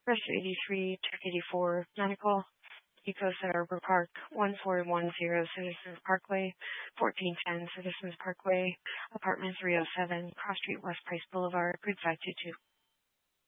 First 83, Check 84, Medical, Eco Arbor Park, 1410 Citizens Parkway, 1410 Citizens Parkway, Apartment 307, Cross Street, West Price Boulevard, Grid 522.